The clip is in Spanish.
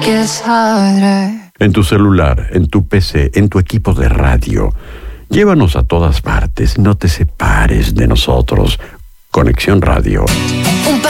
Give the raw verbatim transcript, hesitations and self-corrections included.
gets harder. En tu celular, en tu P C, en tu equipo de radio. Llévanos a todas partes, no te separes de nosotros. Conexión Radio.